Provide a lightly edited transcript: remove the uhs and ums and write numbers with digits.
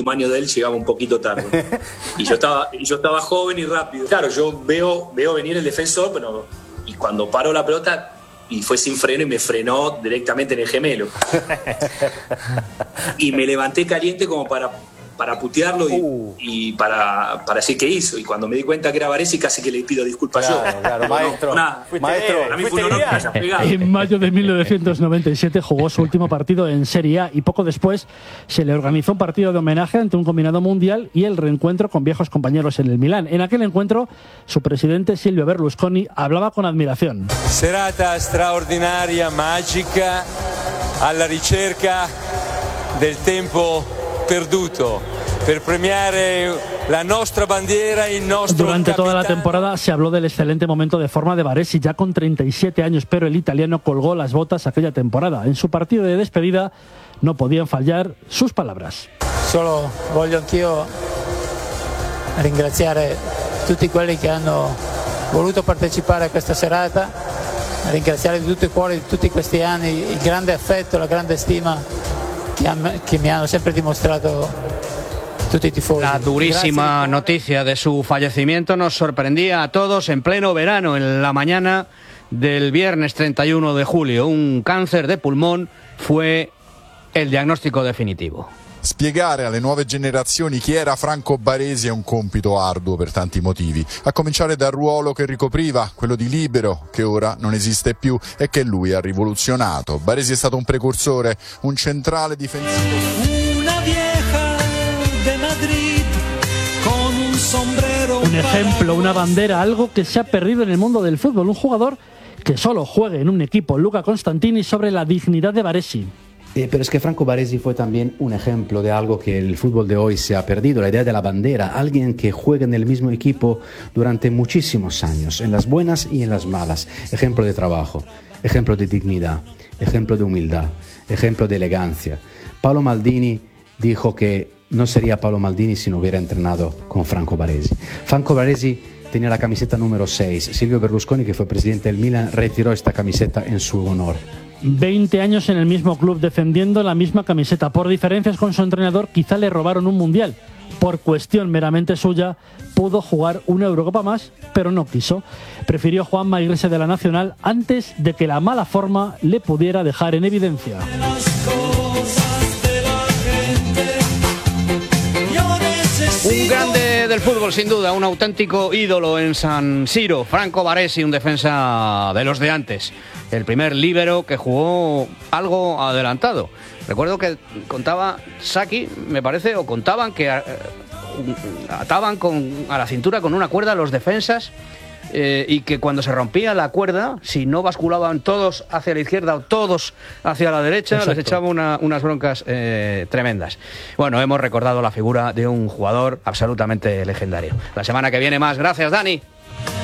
último año de él llegaba un poquito tarde. Y yo estaba joven y rápido. Claro, yo veo venir el defensor, pero, y cuando paró la pelota, y fue sin freno y me frenó directamente en el gemelo. Y me levanté caliente como para putearlo y para decir qué hizo. Y cuando me di cuenta que era Baresi, casi que le pido disculpas yo. Claro, maestro. Maestro, a mí fue un honor que me hayas pegado. En mayo de 1997 jugó su último partido en Serie A y poco después se le organizó un partido de homenaje ante un combinado mundial y el reencuentro con viejos compañeros en el Milán. En aquel encuentro, su presidente Silvio Berlusconi hablaba con admiración. Serata straordinaria, mágica, alla ricerca del tempo perduto per premiare la nostra bandiera y nostro Durante toda la capitano. temporada se habló del excelente momento de forma de Baresi, ya con 37 años, pero el italiano colgó las botas aquella temporada. En su partido de despedida no podían fallar sus palabras. Solo voglio anch'io ringraziare tutti quelli che hanno voluto partecipare a questa serata, ringraziare di tutto il cuore di tutti questi anni il grande affetto, la grande stima que me han siempre demostrado tutti i tifosi. La durísima noticia de su fallecimiento nos sorprendía a todos en pleno verano, en la mañana del viernes 31 de julio. Un cáncer de pulmón fue el diagnóstico definitivo. Spiegare alle nuove generazioni chi era Franco Baresi è un compito arduo per tanti motivi, a cominciare dal ruolo che ricopriva, quello di libero, che ora non esiste più e che lui ha rivoluzionato. Baresi è stato un precursore, un centrale difensivo. Una vieja de Madrid con un sombrero. Un ejemplo, una bandera, algo que se ha perdido en el mundo del fútbol. Un jugador que solo juegue en un equipo, Luca Constantini, sobre la dignidad de Baresi. Pero es que Franco Baresi fue también un ejemplo de algo que el fútbol de hoy se ha perdido, la idea de la bandera, alguien que juegue en el mismo equipo durante muchísimos años, en las buenas y en las malas, ejemplo de trabajo, ejemplo de dignidad, ejemplo de humildad, ejemplo de elegancia. Paolo Maldini dijo que no sería Paolo Maldini si no hubiera entrenado con Franco Baresi. Franco Baresi tenía la camiseta número 6, Silvio Berlusconi, que fue presidente del Milan, retiró esta camiseta en su honor. 20 años en el mismo club defendiendo la misma camiseta. Por diferencias con su entrenador, quizá le robaron un mundial. Por cuestión meramente suya, pudo jugar una Eurocopa más, pero no quiso. Prefirió Juanma irse de la Nacional antes de que la mala forma le pudiera dejar en evidencia. Un grande del fútbol, sin duda, un auténtico ídolo en San Siro. Franco Baresi, un defensa de los de antes. El primer líbero que jugó algo adelantado. Recuerdo que contaba Saki, me parece, o contaban que ataban a la cintura con una cuerda a los defensas y que cuando se rompía la cuerda, si no basculaban todos hacia la izquierda o todos hacia la derecha, exacto, les echaba unas broncas tremendas. Bueno, hemos recordado la figura de un jugador absolutamente legendario. La semana que viene más. Gracias, Dani.